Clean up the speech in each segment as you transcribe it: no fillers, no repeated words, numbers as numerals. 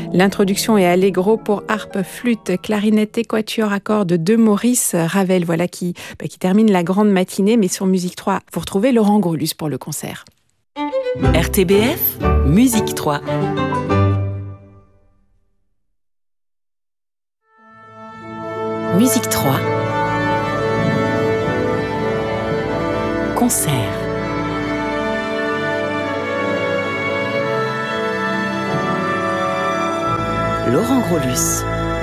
L'introduction est allegro pour harpe, flûte, clarinette et quatuor à cordes de Maurice Ravel. Voilà qui termine la grande matinée. Mais sur Musique 3, vous retrouvez Laurent Grolus pour le concert. RTBF, Musique 3. Musique 3. Concert. Laurent Grolus.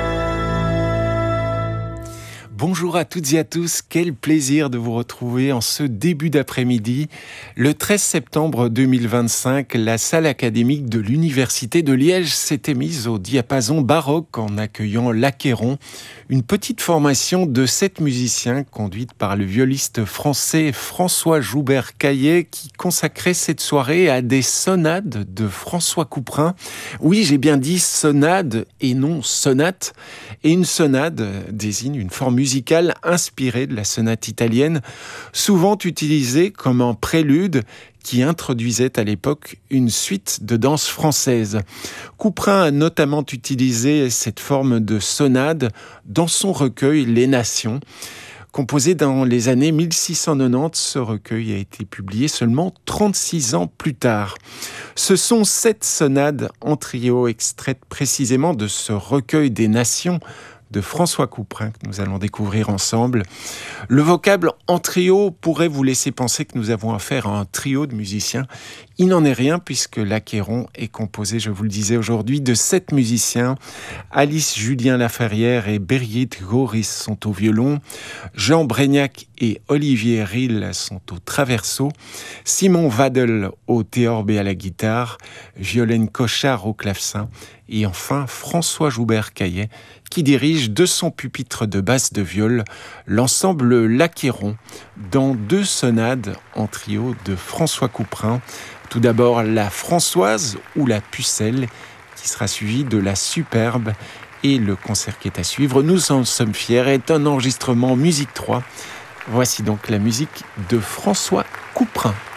Bonjour à toutes et à tous, quel plaisir de vous retrouver en ce début d'après-midi. Le 13 septembre 2025, la salle académique de l'Université de Liège s'était mise au diapason baroque en accueillant l'Achéron, une petite formation de 7 musiciens conduite par le violiste français François Joubert-Caillet qui consacrait cette soirée à des sonades de François Couperin. Oui, j'ai bien dit sonade et non sonate. Et une sonade désigne une forme musicale inspirée de la sonate italienne, souvent utilisée comme un prélude qui introduisait à l'époque une suite de danse française. Couperin a notamment utilisé cette forme de sonade dans son recueil Les Nations. Composé dans les années 1690, ce recueil a été publié seulement 36 ans plus tard. Ce sont 7 sonades en trio extraites précisément de ce recueil des Nations de François Couperin que nous allons découvrir ensemble. Le vocable en trio pourrait vous laisser penser que nous avons affaire à un trio de musiciens. Il n'en est rien puisque l'Achéron est composé, je vous le disais aujourd'hui, de 7 musiciens. Alice Julien Laferrière et Birgit Goris sont au violon. Jean Brégnac et Olivier Rille sont au traverso. Simon Vadel au théorbe et à la guitare. Violaine Cochard au clavecin. Et enfin François Joubert-Caillet qui dirige de son pupitre de basse de viol l'ensemble l'Achéron dans 2 sonades en trio de François Couperin. Tout d'abord la Françoise ou la Pucelle qui sera suivie de la Superbe et le concert qui est à suivre, nous en sommes fiers, est un enregistrement Musique 3. Voici donc la musique de François Couperin.